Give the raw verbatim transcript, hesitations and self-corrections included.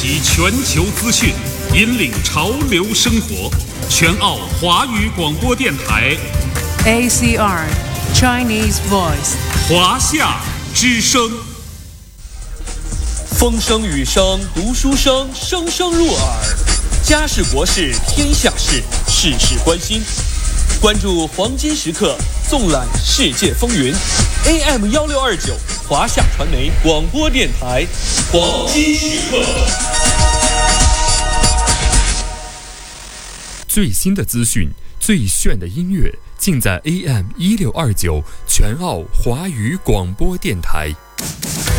集全球资讯，引领潮流生活。全澳华语广播电台 A C R Chinese Voice 华夏之声。 风声雨声读书声，声声入耳。家事国事天下事，事事关心。关注黄金时刻，纵览世界风云。A M 幺六二九华夏传媒广播电台，黄金时刻。 最新的资讯，最炫的音乐，尽在 A M 一六二九全澳华语广播电台。